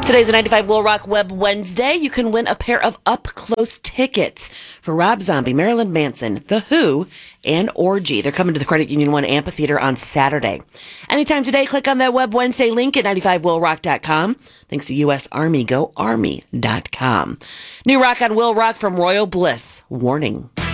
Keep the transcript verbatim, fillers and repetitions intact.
Today's a ninety-five Will Rock Web Wednesday. You can win a pair of up-close tickets for Rob Zombie, Marilyn Manson, The Who, and Orgy. They're coming to the Credit Union One Amphitheater on Saturday. Anytime today, click on that Web Wednesday link at ninety-five will rock dot com. Thanks to U S Army, go army dot com. New rock on Will Rock from Royal Bliss. Warning.